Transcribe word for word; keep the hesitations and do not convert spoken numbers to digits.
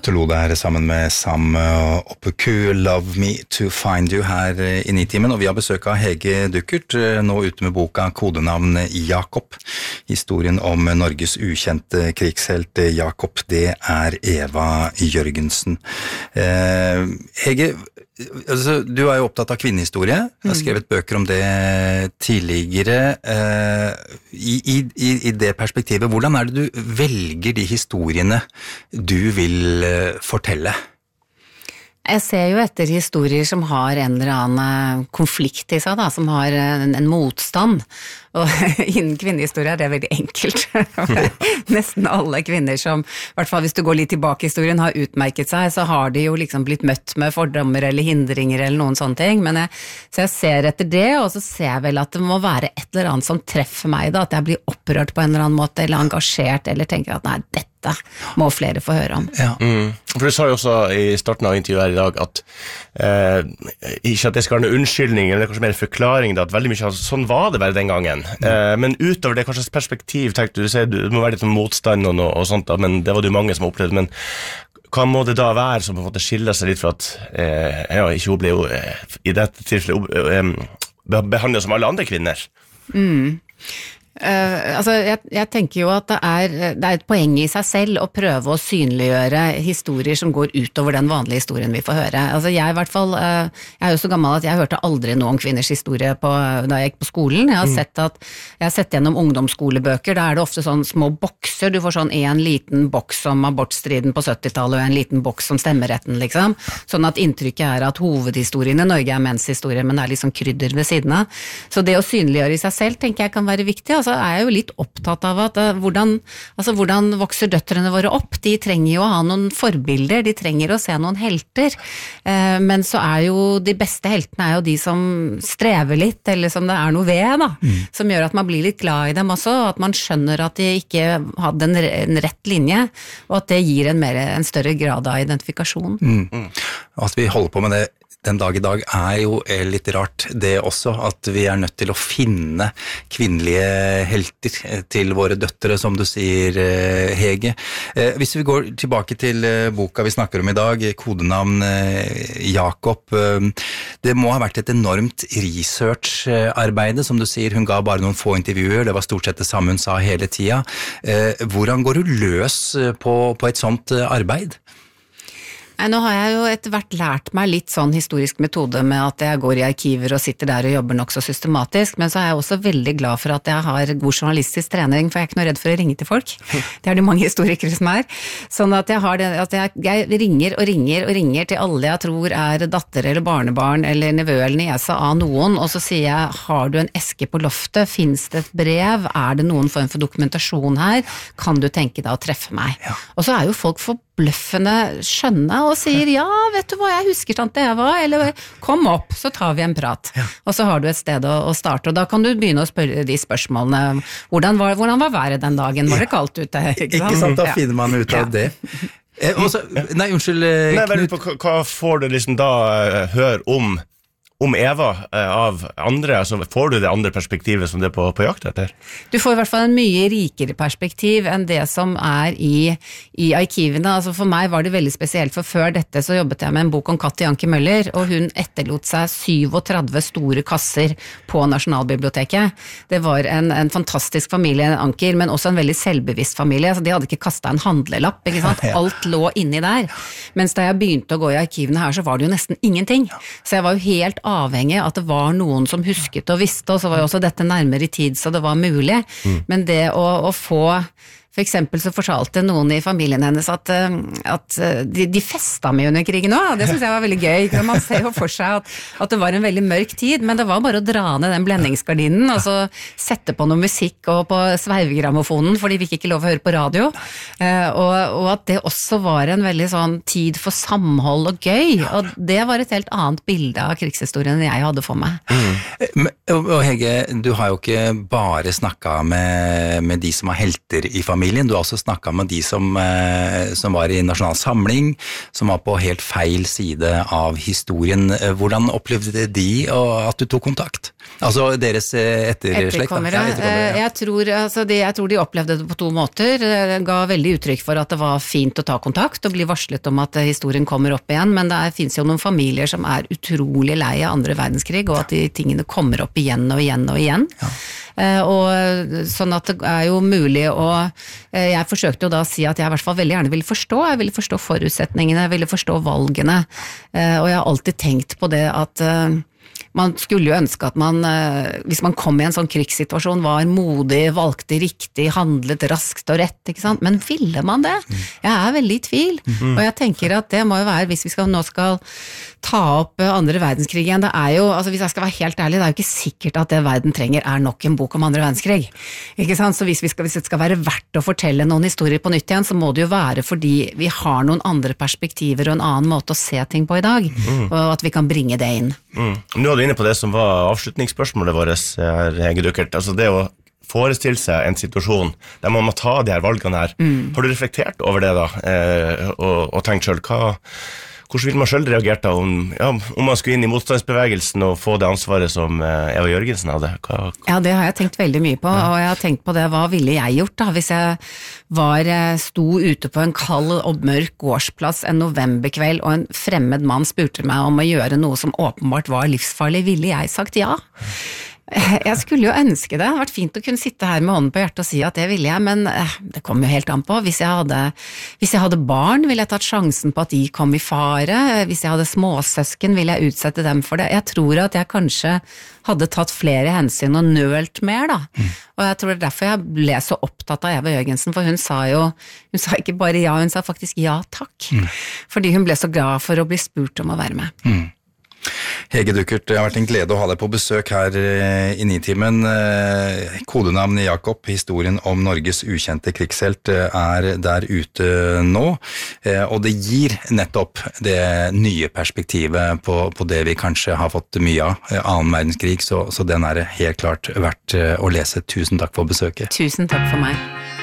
Tolode her sammen med Sam Oppeku, Love Me to Find You her i Nitimen, og vi har besøk av Hege Duckert, nå ute med boka Kodenavn Jakob. Historien om Norges ukjente krigshelt Jakob, det er Eva Jørgensen. Eh, Hege, altså, du er jo opptatt av kvinnehistorie, jeg har skrevet bøker om det tidligere. Eh, i, i, I det perspektivet, hvordan er det du velger de historiene du vil eh, fortelle? Jeg ser jo etter historier som har en eller annen konflikt i seg, da, som har en, en motstand. Og innen kvinnehistorie er det veldig enkelt. Nesten alle kvinner som, i hvert fall hvis du går litt tilbake i historien, har utmerket seg, så har de jo liksom blitt møtt med fordommer eller hindringer eller noen sånne ting. Men jeg, så jeg ser etter det, og så ser jeg vel at det må være et eller annet som treffer meg, da, at jeg blir opprørt på en eller annen måte, eller engasjert, eller tenker at nei, dette må flere få høre om. Ja. Mm. For du sa jo også i starten av intervjuet her i dag at eh, ikke at det skal være noen unnskyldning, eller kanskje mer en forklaring, da, at veldig mye av sånn var det bare den gangen. Mm. Eh, men utover det kanskje perspektiv, tenkte du, du sier det må være litt sånn motstand og, og sånt, da, men det var det jo mange som opplevde, men hva må det da være som på en måte skiller seg litt fra at eh, ja, ikke hun ble jo eh, i dette tilfellet eh, behandlet som alle andre kvinner? Mm. Uh, altså, jeg, jeg tenker jo at det er, det er et poeng i seg selv å prøve å synliggjøre historier som går utover den vanlige historien vi får høre. Altså, jeg i hvert fall, uh, jeg er jo så gammel at jeg hørte aldri noe om kvinners historie på, da jeg gikk på skolen. Jeg har mm. sett at, jeg har sett gjennom ungdomsskolebøker, da er det ofte sånn små bokser, du får sånn en liten boks om abortstriden på syttitallet og en liten boks om stemmeretten, liksom. Sånn at inntrykket er at hovedhistorien i Norge er menshistorie, men det er liksom krydder ved siden av. Så det å synliggjøre i seg selv, tenker jeg kan være viktig. Så er jeg jo litt opptatt av at uh, hvordan, altså, hvordan vokser døtrene våre opp? De trenger jo å ha noen forbilder, de trenger å se noen helter, uh, men så er jo de beste heltene er jo de som strever litt, eller som det er noe ved, da, mm. som gjør at man blir litt glad i dem også, at man skjønner at de ikke hadde en, en rett linje, og at det gir en, mer, en større grad av identifikasjon. Mm. Mm. At vi holder på med det den dag i dag er jo litt rart det også, at vi er nødt til å finne kvinnelige helter til våre døtre, som du sier, Hege. Hvis vi går tilbake til boka vi snakker om i dag, Kodenavn Jakob, det må ha vært et enormt researcharbeid, som du sier, hun ga bare noen få intervjuer, det var stort sett det samme hun sa hele tida. Hvordan går du løs på, på et sånt arbeid? Nei, nå har jeg jo etter hvert lært meg litt sånn historisk metode med at jeg går i arkiver og sitter der og jobber nok så systematisk, men så er jeg også veldig glad for at jeg har god journalistisk trening, for jeg er ikke noe redd for å ringe til folk. Det er det mange historikere som er. Sånn at jeg har det, at jeg, jeg ringer og ringer og ringer til alle jeg tror er datter eller barnebarn eller nevø eller niese av noen, og så sier jeg, har du en eske på loftet? Finnes det et brev? Er det noen form for dokumentasjon her? Kan du tenke deg å treffe meg? Ja. Og så er jo folk for bløffende skjønne og sier, ja, vet du hva, jeg husker tante Eva, eller kom opp, så tar vi en prat. Ja. Og så har du et sted å, å starte, og da kan du begynne å spørre de spørsmålene. Hvordan var, hvordan var været den dagen? Var det kaldt ute? Ikke sant, ikke sant da ja. Finner man ut av det. Eh, også, nei, unnskyld, nei, Knut. På, hva får du liksom da uh, høre om om Eva eh, av andre, altså får du det andre perspektivet som det er på, på jakt etter? Du får i hvert fall en mye rikere perspektiv enn det som er i, i arkivene. Altså for meg var det veldig spesielt, for før dette så jobbet jeg med en bok om Katti Anke Møller, og hun etterlot seg syvogtredve store kasser på Nasjonalbiblioteket. Det var en, en fantastisk familie, Anker, men også en veldig selvbevisst familie. Altså de hadde ikke kastet en handlelapp, ikke sant? Alt lå inni der. Mens da jeg begynte å gå i arkivene her, så var det jo nesten ingenting. Så jeg var jo helt avhengig at det var noen som husket og visste, og så var jo også dette nærmere i tid så det var mulig. Mm. Men det å, å få, for eksempel så fortalte noen i familien hennes at, at de, de festa med under krigen også, det synes jeg var veldig gøy. Man ser jo for seg at, at det var en veldig mørk tid, men det var bare å dra ned den blendingsgardinen og så sette på noe musikk og på sveivgrammofonen, for de fikk ikke lov å høre på radio. Og, og at det også var en veldig sånn tid for samhold og gøy, og det var et helt annet bilde av krigshistorien jeg hadde for meg. Mm. Og Hege, du har jo ikke bare snakket med, med de som var helter i familien, du har også snakket med de som, som var i Nasjonal Samling, som var på helt feil side av historien. Hvordan opplevde de at du tok kontakt? Altså deres etterslekt? Etterkommere. Ja, etterkommere ja. jeg, tror, altså de, jeg tror de opplevde det på to måter. Det ga veldig uttrykk for at det var fint å ta kontakt og bli varslet om at historien kommer opp igjen, men det finnes jo noen familier som er utrolig lei av andre verdenskrig, og at de tingene kommer opp igjen og igjen og igjen. Ja. Og sånn at det er jo mulig å jeg forsøkte jo da å si at jeg i hvert fall veldig gjerne ville forstå, jeg ville forstå forutsetningene, jeg ville forstå valgene, og jeg har alltid tenkt på det at man skulle jo ønske at man, hvis man kom i en sånn krigssituasjon, var modig, valgte riktig, handlet raskt og rett, ikke sant? Men ville man det? Jeg er veldig i tvil, og jeg tenker at det må jo være, hvis vi skal, nå skal ta opp andre verdenskrig igjen, det er jo, altså hvis jeg skal være helt ærlig, det er jo ikke sikkert at det verden trenger er nok en bok om andre verdenskrig, ikke sant? Så hvis, vi skal, hvis det skal være verdt å fortelle noen historier på nytt igjen, så må det jo være fordi vi har noen andre perspektiver og en annen måte å se ting på i dag, mm. og at vi kan bringe det inn. Mm. Nå er du inne på det som var avslutningsspørsmålet vårt her, Hege Duckert, altså det å forestille seg en situasjon der man må ta de her valgene her. Mm. Har du reflektert over det da, eh, og, og tenkt selv, hva, hvordan vil man selv reagere da om, ja, om man skulle inn i motstandsbevegelsen og få det ansvaret som eh, Eva Jørgensen hadde? Hva? Ja, det har jeg tenkt veldig mye på, og jeg har tenkt på det, hva ville jeg gjort da, hvis jeg var, sto ute på en kald og mørk gårdsplass en novemberkveld, og en fremmed mann spurte meg om å gjøre noe som åpenbart var livsfarlig, ville jeg sagt ja? Jeg skulle jo ønske det, det hadde vært fint å kunne sitte her med hånden på hjertet og si at det ville jeg, men det kom jo helt an på. Hvis jeg hadde, hvis jeg hadde barn, ville jeg tatt sjansen på at de kom i fare. Hvis jeg hadde småsøsken, ville jeg utsette dem for det. Jeg tror at jeg kanskje hadde tatt flere hensyn og nølt mer da. Mm. Og jeg tror det er derfor jeg ble så opptatt av Eva Jørgensen, for hun sa jo, hun sa ikke bare ja, hun sa faktisk ja takk. Mm. Fordi hun ble så glad for å bli spurt om å være med. Mm. Hege Duckert, det har vært en glede å ha deg på besøk her i Nitimen. Kodenavn Jakob, historien om Norges ukjente krigshelt, er der ute nå, og det gir nettopp det nye perspektivet på, på det vi kanskje har fått mye av, annen verdenskrig, så, så den er helt klart verdt å lese. Tusen takk for besøket. Tusen takk for meg.